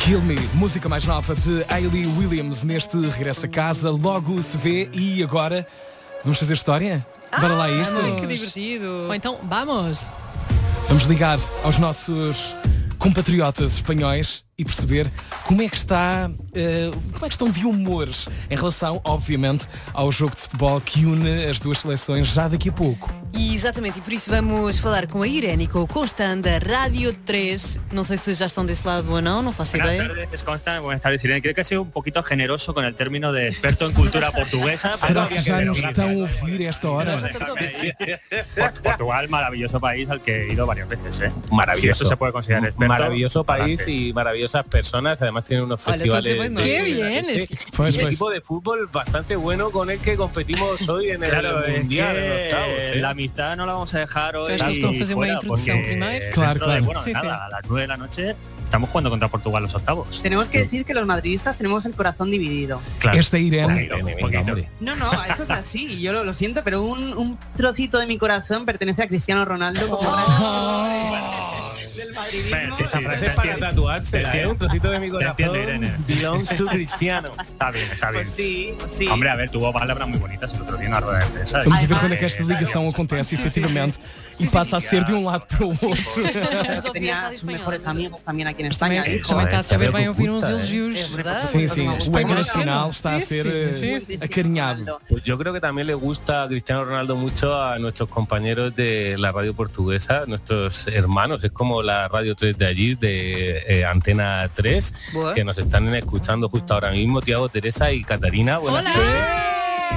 Kill Me, música mais nova de Hayley Williams neste Regresso a Casa, logo se vê. E agora, vamos fazer história? Bora lá isto. Que divertido. Ou então, vamos. Vamos ligar aos nossos compatriotas espanhóis e perceber como é que estão de humores em relação, obviamente, ao jogo de futebol que une as duas seleções já daqui a pouco. E exatamente, e por isso vamos falar com a Irene e com o Constant da Rádio 3. Não sei se já estão desse lado ou não faço ideia. Buenas tardes, Constant. Buenas tardes, Irene. Creo que ha sido un poquito generoso con el término de experto en cultura portuguesa. Será que já nos estão a ouvir esta hora? Portugal, maravilloso país al que he ido varias veces, ¿eh? Maravilloso. Si eso se puede considerar experto. Maravilloso país y maravillosas personas. Además tiene unos festivales. ¡Qué bien! Un equipo de fútbol bastante bueno con el que competimos hoy en el Mundial, en octavos. La amistad no la vamos a dejar hoy. Estão a fazer uma introdução primeiro. Claro. Bueno, Sí, nada, a las 9 de la noche estamos jugando contra Portugal los octavos. Tenemos que decir que los madridistas tenemos el corazón dividido. Claro. Esta Irene. Un poquito. No, eso es así, yo lo siento, pero un trocito de mi corazón pertenece a Cristiano Ronaldo como del madridismo. Sí, Esa frase es para tatuarse, un trocito de mi corazón belongs to Cristiano. Está bien. Pues sí. Hombre, a ver, tuvo palabras muy bonitas el otro día en la rueda de prensa. Vamos a ver quando é que esta ligação acontece efetivamente e passa a ser de um lado para o outro. Tenía sus mejores amigos también aquí en España. Também está a saber bem ouvir uns elogios. Es verdad. Sim. O ego nacional está a ser Sí. acarinhado. Pues yo creo que también le gusta a Cristiano Ronaldo mucho a nuestros compañeros de la radio portuguesa, nuestros hermanos. Es como la Radio 3 de allí, de Antena 3, que nos están escuchando justo ahora mismo. Tiago, Teresa y Catarina. Buenas Hola. tardes.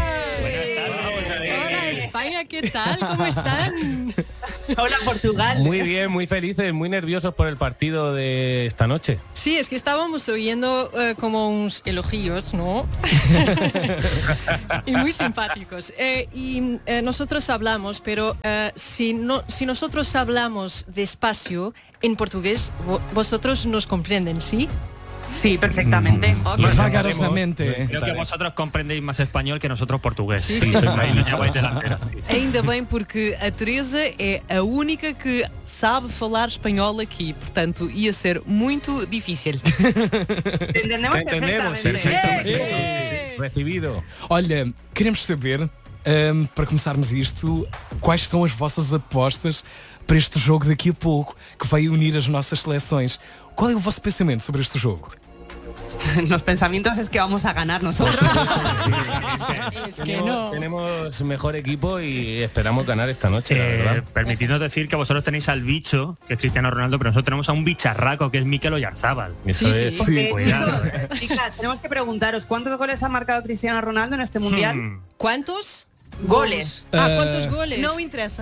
Hola España, ¿qué tal? ¿Cómo están? Hola Portugal. Muy bien, muy felices, muy nerviosos por el partido de esta noche. Sí, es que estábamos oyendo como unos elogios, ¿no? Y muy simpáticos. Nosotros hablamos, pero si nosotros hablamos despacio en portugués, vosotros nos comprenden, ¿sí? Sí, perfectamente. Vagarosamente. Creo que vosotros comprendéis más español que nosotros portugués. Sí. Sois ahí lo lleváis delantera. Ainda bem, porque a Teresa é a única que sabe falar espanhol aqui, portanto ia ser muito difícil. Te entendemos Entendemos, perfectamente. sí. Recibido. Olha, queremos saber, para começarmos isto, quais são as vossas apostas para este jogo daqui a pouco, que vai unir as nossas seleções. Qual é o vosso pensamento sobre este jogo? Los pensamientos es que vamos a ganar nosotros. Es que no. Tenemos mejor equipo y esperamos ganar esta noche, la verdad. Permitidnos decir que vosotros tenéis al bicho, que es Cristiano Ronaldo, pero nosotros tenemos a un bicharraco, que es Mikel Oyarzabal. Eso Sí, es. sí. Porque, Cuidado. chicas, tenemos que preguntaros, ¿cuántos goles ha marcado Cristiano Ronaldo en este mundial? ¿Cuántos? Goles. ¿Cuántos goles? Não interessa.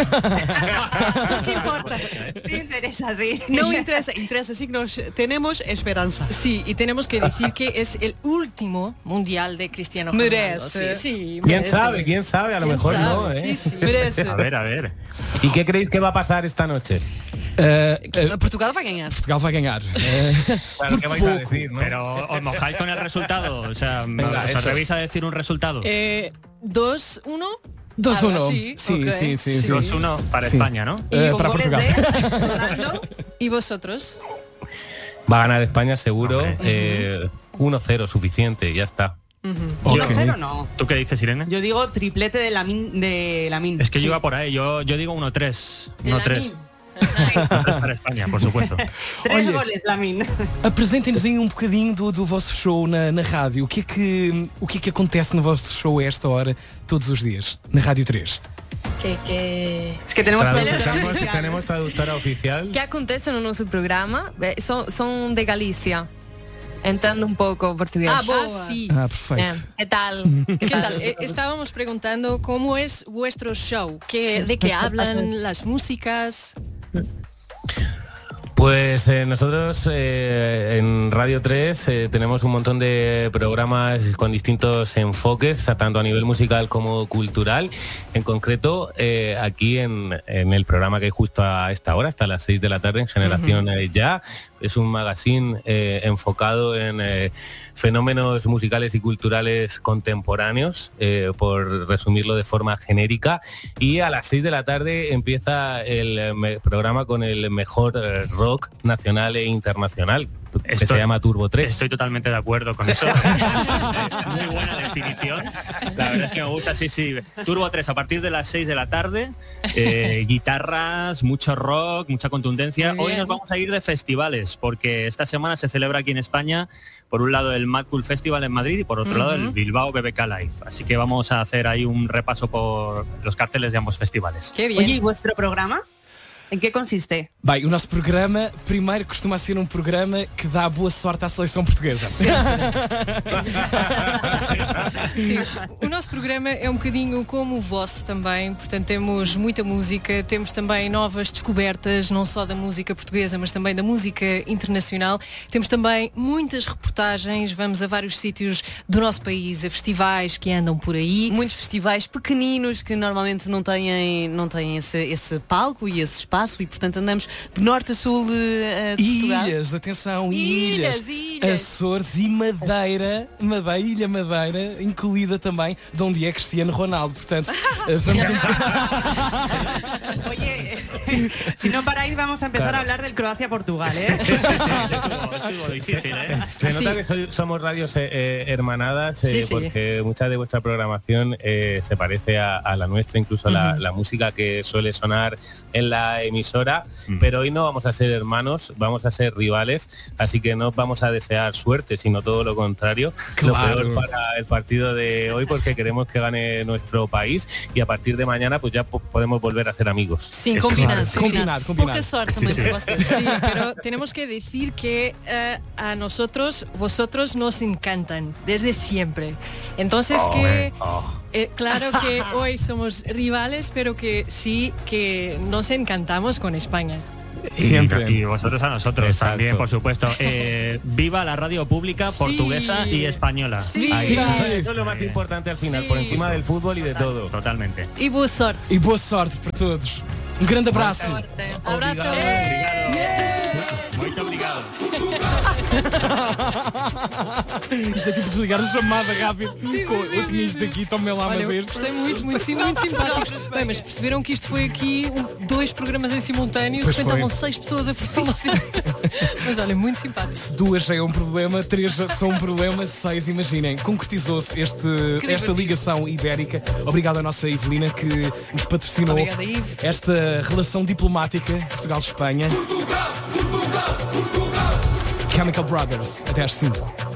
¿Qué que importa? Sí interesa, sí. Não interessa. Interessa sim que nós temos esperança. Sí, y tenemos que decir que es el último mundial de Cristiano Ronaldo. Merece. Sí, ¿Quién merece. sabe? A lo ¿Quién mejor sabe? no, ¿eh? Sí, sí. Merece. A ver. ¿Y qué creéis que va a pasar esta noche? Portugal vai ganhar. Portugal vai ganhar. Claro, ¿qué vais a decir, no? Pero os mojáis con el resultado. O sea, Venga, os eso. atrevéis a decir un resultado. 2-1. 2-1. Algo así, Sí, ok. sí. 2-1 para Sí. España, ¿no? Y con para goles Portugal. de Ronaldo. ¿Y vosotros? Va a ganar España seguro. Hombre. 1-0, suficiente, ya está. Ok. 1-0 no. ¿Tú qué dices, Irene? Yo digo triplete de Lamine. Es que yo iba por ahí, yo digo 1-3. De 1-3. Lamine. 1-3 para España, por supuesto. 3 Olha. goles, Lamine. Apresentem-nos aí um bocadinho do vosso show na rádio. O que é que acontece no vosso show a esta hora, todos os dias, na Rádio 3? Es que tenemos Tenemos traductora oficial. ¿Qué acontece no nosso programa? Son de Galicia. Entendo un pouco portugués. Sí. Perfeito. ¿Qué tal? ¿Qué tal? Estábamos preguntando cómo es vuestro show, de qué hablan las músicas. Pues nosotros en Radio 3 tenemos un montón de programas con distintos enfoques, tanto a nivel musical como cultural. En concreto, aquí en el programa que hay justo a esta hora, hasta las 6 de la tarde, en Generación Ya, es un magazine enfocado en fenómenos musicales y culturales contemporáneos, por resumirlo de forma genérica. Y a las 6 de la tarde empieza el programa con el mejor rock nacional e internacional, que se llama Turbo 3. Estoy totalmente de acuerdo con eso. Muy buena definición. La verdad es que me gusta, sí. Turbo 3 a partir de las 6 de la tarde. Guitarras, mucho rock, mucha contundencia. Hoy nos vamos a ir de festivales, porque esta semana se celebra aquí en España, por un lado el Mad Cool Festival en Madrid y por otro lado el Bilbao BBK Live. Así que vamos a hacer ahí un repaso por los carteles de ambos festivales. Qué bien. Oye, ¿y vuestro programa? Em que consiste? Bem, o nosso programa primeiro costuma ser um programa que dá boa sorte à seleção portuguesa. Sim, o nosso programa é um bocadinho como o vosso também, portanto temos muita música, temos também novas descobertas, não só da música portuguesa, mas também da música internacional. Temos também muitas reportagens, vamos a vários sítios do nosso país, a festivais que andam por aí. Muitos festivais pequeninos que normalmente não têm esse palco e esse espaço e, portanto, andamos de norte a sul de Portugal. Ilhas, atenção, ilhas. Açores e Madeira, Ilha Madeira, incluída também, de onde é Cristiano Ronaldo. Portanto, vamos Oye, si no paráis vamos a empezar a hablar del Croacia-Portugal, ¿eh? Estuvo difícil, ¿eh? Se nota que somos radios hermanadas, porque mucha de vuestra programación se parece a la nuestra, incluso la música que suele sonar en la emisora, pero hoy no vamos a ser hermanos, vamos a ser rivales, así que no vamos a desear suerte, sino todo lo contrario. Claro. Lo peor para el partido de hoy, porque queremos que gane nuestro país y a partir de mañana pues ya podemos volver a ser amigos. Sim, combinado. Combinado. Poca sorte também para vocês. Sí, pero tenemos que decir que a vosotros nos encantan desde siempre. Entonces claro que hoy somos rivales, pero que sí que nos encantamos con España. Siempre. Y vosotros a nosotros. Exacto. También, por supuesto. Viva la radio pública portuguesa y española. Sí. Ahí, eso es lo más importante al final, por encima del fútbol y de todo. Totalmente. E boa sorte. E boa sorte para todos. Um grande abraço. Abraço. Muito obrigado. Isto é tipo desligar a chamada rápido. Eu tinha isto aqui, tomem lá, Olha, mas eu gostei muito simpático. Bem, mas perceberam que isto foi aqui 2 programas em simultâneo, de Pois repente foi. estavam 6 pessoas a falar. Mas olha, muito simpático. se 2 já é um problema, 3 são um problema, 6, imaginem. Concretizou-se esta ligação ibérica. Obrigado à nossa Evelina que nos patrocinou Obrigada, Ive. esta relação diplomática Portugal-Espanha. Chemical Brothers, até às 5.